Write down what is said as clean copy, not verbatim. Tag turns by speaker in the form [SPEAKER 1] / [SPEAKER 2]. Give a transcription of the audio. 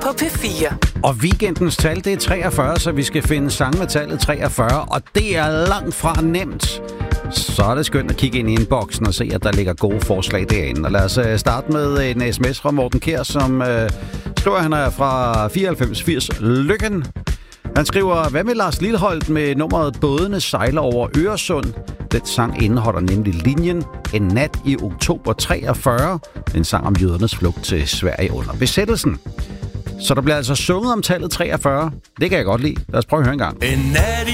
[SPEAKER 1] P4.
[SPEAKER 2] Og weekendens tal, det er 43, så vi skal finde sange med tallet 43, og det er langt fra nemt. Så er det skønt at kigge ind i inboxen og se, at der ligger gode forslag derinde. Og lad os starte med en sms fra Morten Kjær, som skriver, han er fra 9480 Lykken. Han skriver, hvad med Lars Lilholt med nummeret Bådene sejler over Øresund? Den sang indeholder nemlig linjen En nat i oktober 43. En sang om jødernes flugt til Sverige under besættelsen. Så der bliver altså sunget om tallet 43. Det kan jeg godt lide. Lad os prøve at høre en gang.